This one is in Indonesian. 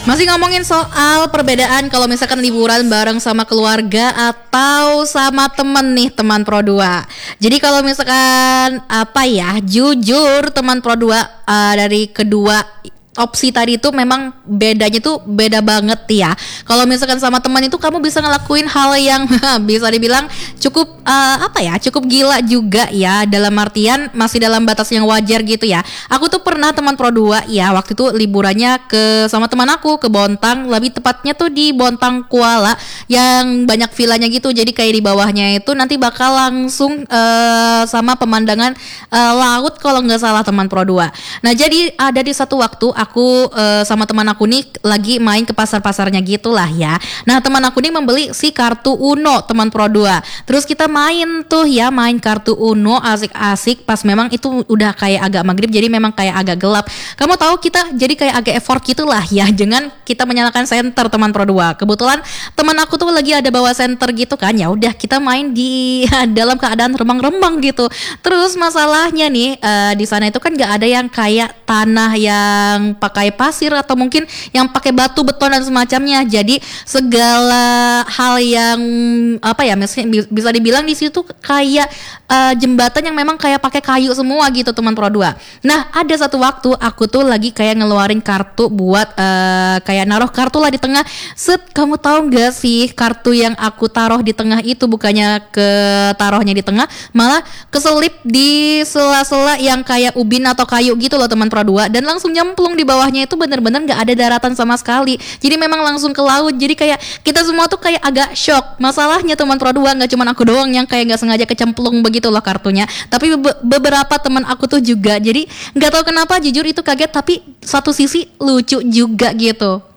Masih ngomongin soal perbedaan kalau misalkan liburan bareng sama keluarga atau sama temen nih, teman Pro 2. Jadi kalau misalkan jujur teman Pro 2 dari kedua opsi tadi itu memang bedanya tuh beda banget ya. Kalau misalkan sama teman itu kamu bisa ngelakuin hal yang bisa dibilang cukup cukup gila juga ya, dalam artian masih dalam batas yang wajar gitu ya. Aku tuh pernah teman Pro 2 ya, waktu itu liburannya sama teman aku ke Bontang, lebih tepatnya tuh di Bontang Kuala yang banyak villanya gitu. Jadi kayak di bawahnya itu nanti bakal langsung sama pemandangan laut kalau nggak salah, teman Pro 2. Nah, jadi ada di satu waktu aku sama teman aku nih lagi main ke pasar-pasarnya gitulah ya. Nah, teman aku nih membeli si kartu Uno, teman Pro 2. Terus kita main kartu Uno asik-asik, pas memang itu udah kayak agak maghrib, jadi memang kayak agak gelap. Kamu tahu kita jadi kayak agak effort gitulah ya, dengan kita menyalakan senter, teman Pro 2. Kebetulan teman aku tuh lagi ada bawa senter gitu kan. Ya udah kita main di dalam keadaan remang-remang gitu. Terus masalahnya nih di sana itu kan nggak ada yang kayak tanah yang pakai pasir atau mungkin yang pakai batu beton dan semacamnya. Jadi segala hal yang bisa dibilang di situ kayak jembatan yang memang kayak pakai kayu semua gitu, teman Pro 2. Nah, ada satu waktu aku tuh lagi kayak ngeluarin kartu buat kayak naruh kartu lah di tengah. Kamu tahu nggak sih, kartu yang aku taruh di tengah itu bukannya taruhnya di tengah, malah keselip di sela-sela yang kayak ubin atau kayu gitu loh, teman Pro 2, dan langsung nyemplung di bawahnya. Itu bener-bener nggak ada daratan sama sekali, jadi memang langsung ke laut. Jadi kayak kita semua tuh kayak agak shock. Masalahnya teman Pro 2 nggak cuma aku doang yang kayak nggak sengaja kecemplung begitu loh kartunya, tapi beberapa teman aku tuh juga. Jadi nggak tahu kenapa, jujur itu kaget, tapi satu sisi lucu juga gitu.